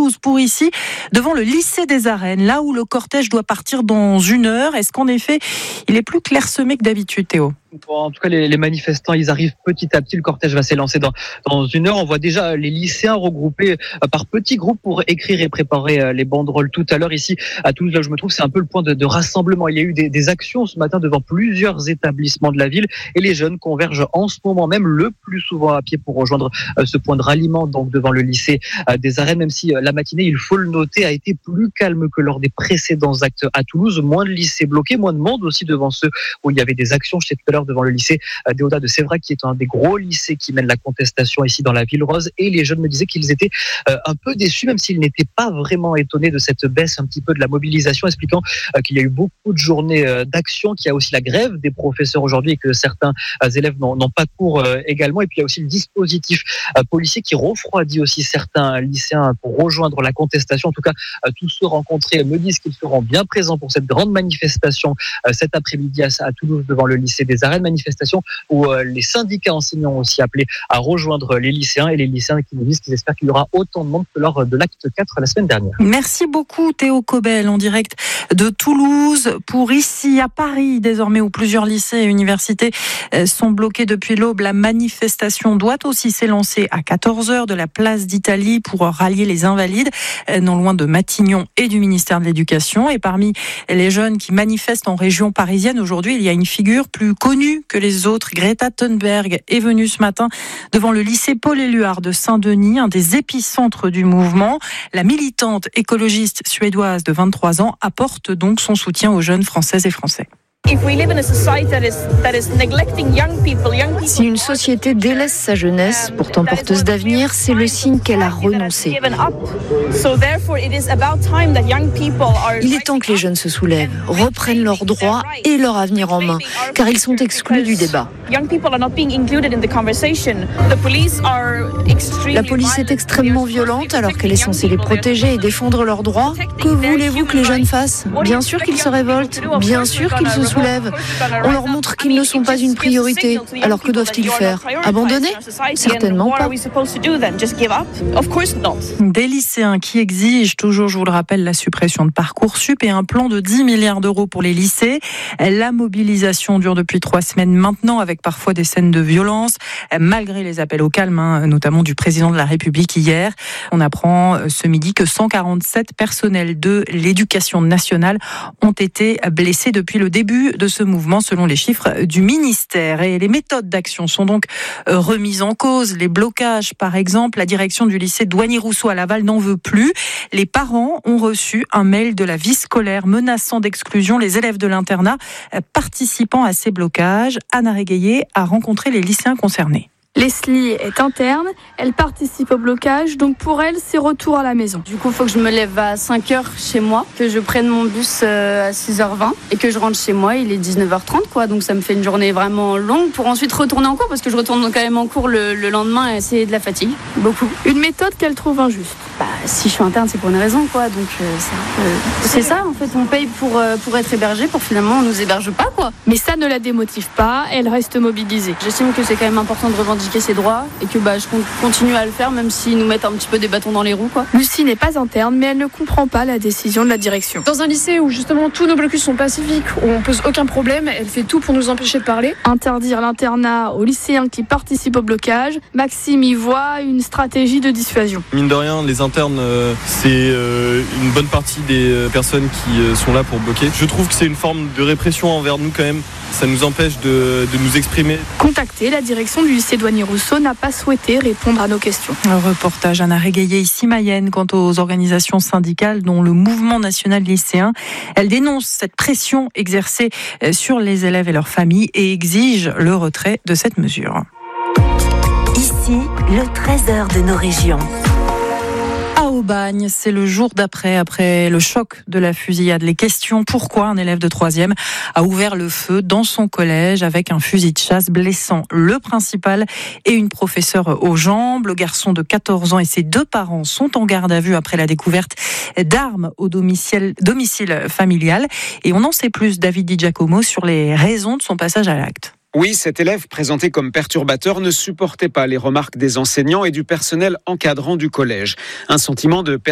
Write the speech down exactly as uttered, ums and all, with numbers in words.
Toulouse pour ici, devant le lycée des Arènes, là où le cortège doit partir dans une heure. Est-ce qu'en effet, il est plus clairsemé que d'habitude, Théo ? En tout cas, les, les manifestants, ils arrivent petit à petit. Le cortège va s'élancer dans, dans une heure. On voit déjà les lycéens regroupés par petits groupes pour écrire et préparer les banderoles tout à l'heure. Ici, à Toulouse, là où je me trouve, c'est un peu le point de, de rassemblement. Il y a eu des, des actions ce matin devant plusieurs établissements de la ville et les jeunes convergent en ce moment même, le plus souvent à pied, pour rejoindre ce point de ralliement, donc devant le lycée des Arènes. Même si la matinée, il faut le noter, a été plus calme que lors des précédents actes à Toulouse. Moins de lycées bloqués, moins de monde aussi devant ceux où il y avait des actions. Je sais tout à l'heure devant le lycée Déodat de Sévrac, qui est un des gros lycées qui mène la contestation ici dans la ville rose. Et les jeunes me disaient qu'ils étaient un peu déçus, même s'ils n'étaient pas vraiment étonnés de cette baisse un petit peu de la mobilisation, expliquant qu'il y a eu beaucoup de journées d'action, qu'il y a aussi la grève des professeurs aujourd'hui et que certains élèves n'ont, n'ont pas cours également. Et puis il y a aussi le dispositif policier qui refroidit aussi certains lycéens pour rejoindre la contestation. En tout cas, tous ceux rencontrés me disent qu'ils seront bien présents pour cette grande manifestation cet après-midi à Toulouse devant le lycée des Arènes. Manifestation où les syndicats enseignants ont aussi appelé à rejoindre les lycéens et les lycéens qui nous disent qu'ils espèrent qu'il y aura autant de monde que lors de l'acte quatre la semaine dernière. Merci beaucoup Théo Cobel en direct de Toulouse pour ici à Paris désormais où plusieurs lycées et universités sont bloqués depuis l'aube. La manifestation doit aussi s'élancer à quatorze heures de la place d'Italie pour rallier les invalides non loin de Matignon et du ministère de l'Éducation. Et parmi les jeunes qui manifestent en région parisienne aujourd'hui, il y a une figure plus connue que les autres. Greta Thunberg est venue ce matin devant le lycée Paul-Éluard de Saint-Denis, un des épicentres du mouvement. La militante écologiste suédoise de vingt-trois ans apporte donc son soutien aux jeunes Françaises et Français. Si une société délaisse sa jeunesse, pourtant porteuse d'avenir, c'est le signe qu'elle a renoncé. Il est temps que les jeunes se soulèvent, reprennent leurs droits et leur avenir en main, car ils sont exclus du débat. La police est extrêmement violente alors qu'elle est censée les protéger et défendre leurs droits. Que voulez-vous que les jeunes fassent ? Bien sûr qu'ils se révoltent, bien sûr qu'ils se soulèvent. On leur montre qu'ils ne sont pas une priorité. Alors que doivent-ils faire ? Abandonner ? Certainement pas. Des lycéens qui exigent toujours, je vous le rappelle, la suppression de Parcoursup et un plan de dix milliards d'euros pour les lycées. La mobilisation dure depuis trois semaines maintenant avec parfois des scènes de violence, malgré les appels au calme, hein, notamment du président de la République hier. On apprend ce midi que cent quarante-sept personnels de l'éducation nationale ont été blessés depuis le début de ce mouvement, selon les chiffres du ministère. Et les méthodes d'action sont donc remises en cause. Les blocages, par exemple, la direction du lycée Douanier-Rousseau à Laval n'en veut plus. Les parents ont reçu un mail de la vie scolaire menaçant d'exclusion les élèves de l'internat participant à ces blocages. Anna Régaillé a rencontré les lycéens concernés. Leslie est interne, elle participe au blocage, donc pour elle, c'est retour à la maison. Du coup, il faut que je me lève à cinq heures chez moi, que je prenne mon bus à six heures vingt et que je rentre chez moi, il est dix-neuf heures trente, quoi. Donc ça me fait une journée vraiment longue pour ensuite retourner en cours, parce que je retourne quand même en cours le, le lendemain et c'est de la fatigue, beaucoup. Une méthode qu'elle trouve injuste. Bah, si je suis interne, c'est pour une raison, quoi. Donc euh, c'est, un peu... c'est ça, en fait, on paye pour, euh, pour être hébergé, pour finalement on nous héberge pas, quoi. Mais ça ne la démotive pas, elle reste mobilisée. J'estime que c'est quand même important de revendiquer ses droits et que bah, je continue à le faire même s'ils nous mettent un petit peu des bâtons dans les roues, quoi. Lucie n'est pas interne, mais elle ne comprend pas la décision de la direction. Dans un lycée où justement tous nos blocus sont pacifiques, où on pose aucun problème, elle fait tout pour nous empêcher de parler. Interdire l'internat aux lycéens qui participent au blocage, Maxime y voit une stratégie de dissuasion. Mine de rien, les internes, euh, c'est euh, une bonne partie des euh, personnes qui euh, sont là pour bloquer. Je trouve que c'est une forme de répression envers nous quand même. Ça nous empêche de, de nous exprimer. Contacté, la direction du lycée Douanier-Rousseau n'a pas souhaité répondre à nos questions. Un reportage Anna Régaillé ici Mayenne quant aux organisations syndicales dont le mouvement national lycéen. Elle dénonce cette pression exercée sur les élèves et leurs familles et exige le retrait de cette mesure. Ici, le trésor de nos régions. À Aubagne, c'est le jour d'après, après le choc de la fusillade. Les questions, pourquoi un élève de troisième a ouvert le feu dans son collège avec un fusil de chasse, blessant le principal et une professeure aux jambes. Le garçon de quatorze ans et ses deux parents sont en garde à vue après la découverte d'armes au domicile, domicile familial. Et on en sait plus, David Di Giacomo, sur les raisons de son passage à l'acte. Oui, cet élève présenté comme perturbateur ne supportait pas les remarques des enseignants et du personnel encadrant du collège. Un sentiment de